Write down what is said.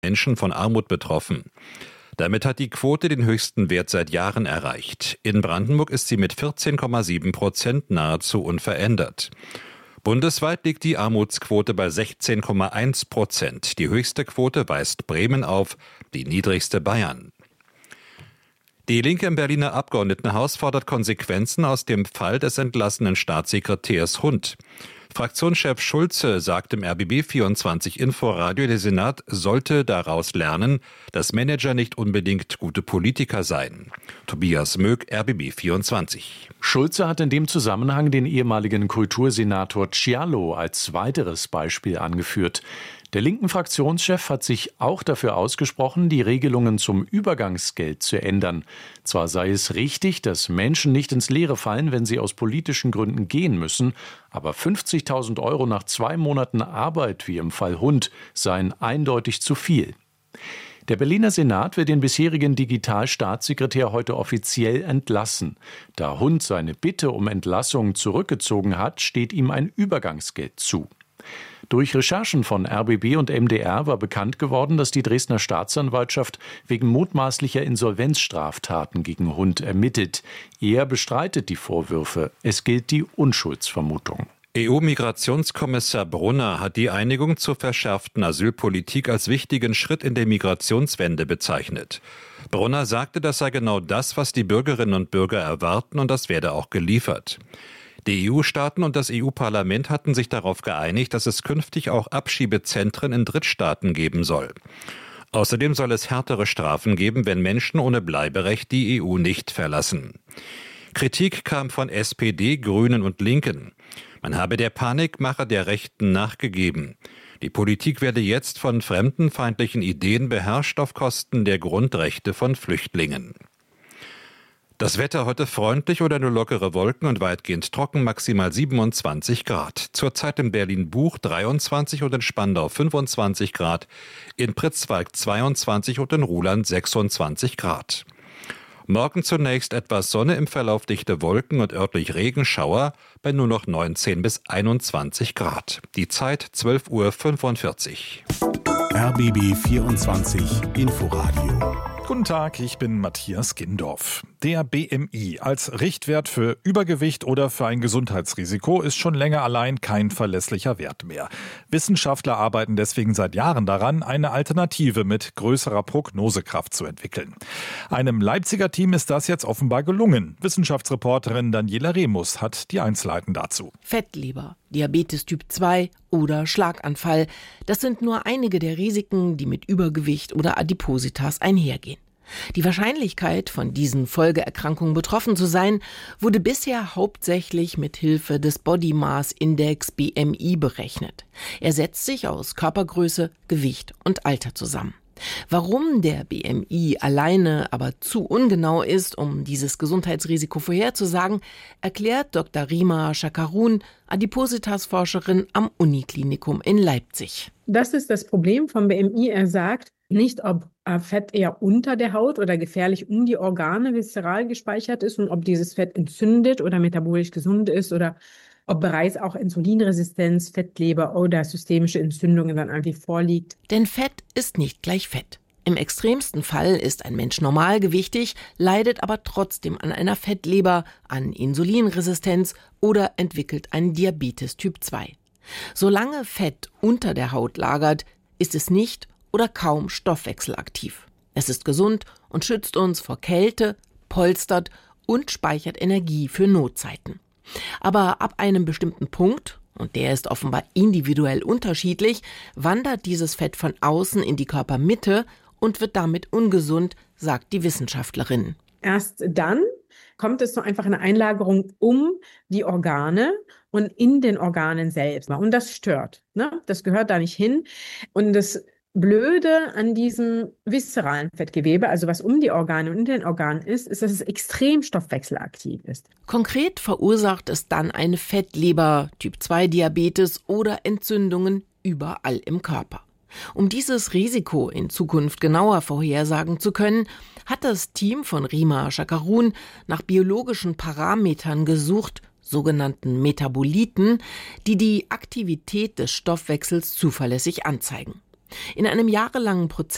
Menschen von Armut betroffen. Damit hat die Quote den höchsten Wert seit Jahren erreicht. In Brandenburg ist sie mit 14,7% nahezu unverändert. Bundesweit liegt die Armutsquote bei 16,1%. Die höchste Quote weist Bremen auf, die niedrigste Bayern. Die Linke im Berliner Abgeordnetenhaus fordert Konsequenzen aus dem Fall des entlassenen Staatssekretärs Hund. Fraktionschef Schulze sagt im RBB24 Inforadio, der Senat sollte daraus lernen, dass Manager nicht unbedingt gute Politiker seien. Tobias Möck, RBB24. Schulze hat in dem Zusammenhang den ehemaligen Kultursenator Cialo als weiteres Beispiel angeführt. Der linken Fraktionschef hat sich auch dafür ausgesprochen, die Regelungen zum Übergangsgeld zu ändern. Zwar sei es richtig, dass Menschen nicht ins Leere fallen, wenn sie aus politischen Gründen gehen müssen, aber 50.000 € nach 2 Monaten Arbeit, wie im Fall Hund, seien eindeutig zu viel. Der Berliner Senat will den bisherigen Digitalstaatssekretär heute offiziell entlassen. Da Hund seine Bitte um Entlassung zurückgezogen hat, steht ihm ein Übergangsgeld zu. Durch Recherchen von RBB und MDR war bekannt geworden, dass die Dresdner Staatsanwaltschaft wegen mutmaßlicher Insolvenzstraftaten gegen Hund ermittelt. Er bestreitet die Vorwürfe. Es gilt die Unschuldsvermutung. EU-Migrationskommissar Brunner hat die Einigung zur verschärften Asylpolitik als wichtigen Schritt in der Migrationswende bezeichnet. Brunner sagte, das sei genau das, was die Bürgerinnen und Bürger erwarten, und das werde auch geliefert. Die EU-Staaten und das EU-Parlament hatten sich darauf geeinigt, dass es künftig auch Abschiebezentren in Drittstaaten geben soll. Außerdem soll es härtere Strafen geben, wenn Menschen ohne Bleiberecht die EU nicht verlassen. Kritik kam von SPD, Grünen und Linken. Man habe der Panikmache der Rechten nachgegeben. Die Politik werde jetzt von fremdenfeindlichen Ideen beherrscht auf Kosten der Grundrechte von Flüchtlingen. Das Wetter heute freundlich oder nur lockere Wolken und weitgehend trocken, maximal 27 Grad. Zurzeit in Berlin-Buch 23 und in Spandau 25 Grad, in Pritzwalk 22 und in Ruhland 26 Grad. Morgen zunächst etwas Sonne, im Verlauf dichte Wolken und örtlich Regenschauer bei nur noch 19 bis 21 Grad. Die Zeit 12:45 Uhr. RBB 24 Inforadio. Guten Tag, ich bin Matthias Gindorf. Der BMI als Richtwert für Übergewicht oder für ein Gesundheitsrisiko ist schon länger allein kein verlässlicher Wert mehr. Wissenschaftler arbeiten deswegen seit Jahren daran, eine Alternative mit größerer Prognosekraft zu entwickeln. Einem Leipziger Team ist das jetzt offenbar gelungen. Wissenschaftsreporterin Daniela Remus hat die Einzelheiten dazu. Fettleber, Diabetes Typ 2 oder Schlaganfall. Das sind nur einige der Risiken, die mit Übergewicht oder Adipositas einhergehen. Die Wahrscheinlichkeit, von diesen Folgeerkrankungen betroffen zu sein, wurde bisher hauptsächlich mit Hilfe des Body Mass Index BMI berechnet. Er setzt sich aus Körpergröße, Gewicht und Alter zusammen. Warum der BMI alleine aber zu ungenau ist, um dieses Gesundheitsrisiko vorherzusagen, erklärt Dr. Rima Shakarun, Adipositas-Forscherin am Uniklinikum in Leipzig. Das ist das Problem vom BMI. Er sagt nicht, ob Fett eher unter der Haut oder gefährlich um die Organe viszeral gespeichert ist und ob dieses Fett entzündet oder metabolisch gesund ist oder ob bereits auch Insulinresistenz, Fettleber oder systemische Entzündungen dann eigentlich vorliegt. Denn Fett ist nicht gleich Fett. Im extremsten Fall ist ein Mensch normalgewichtig, leidet aber trotzdem an einer Fettleber, an Insulinresistenz oder entwickelt einen Diabetes Typ 2. Solange Fett unter der Haut lagert, ist es nicht oder kaum stoffwechselaktiv. Es ist gesund und schützt uns vor Kälte, polstert und speichert Energie für Notzeiten. Aber ab einem bestimmten Punkt, und der ist offenbar individuell unterschiedlich, wandert dieses Fett von außen in die Körpermitte und wird damit ungesund, sagt die Wissenschaftlerin. Erst dann kommt es zu einfach eine Einlagerung um die Organe und in den Organen selbst. Und das stört. Das gehört da nicht hin. Und das Blöde an diesem viszeralen Fettgewebe, also was um die Organe und in den Organen ist, dass es extrem stoffwechselaktiv ist. Konkret verursacht es dann eine Fettleber, Typ-2-Diabetes oder Entzündungen überall im Körper. Um dieses Risiko in Zukunft genauer vorhersagen zu können, hat das Team von Rima Shakarun nach biologischen Parametern gesucht, sogenannten Metaboliten, die die Aktivität des Stoffwechsels zuverlässig anzeigen. In einem jahrelangen Prozess